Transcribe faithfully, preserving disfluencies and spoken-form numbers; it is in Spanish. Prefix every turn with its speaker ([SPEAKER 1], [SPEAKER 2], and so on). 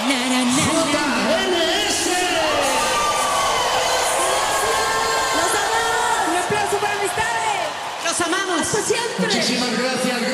[SPEAKER 1] Un aplauso para mis tardes.
[SPEAKER 2] Los amamos.
[SPEAKER 1] Hasta siempre.
[SPEAKER 3] Muchísimas gracias.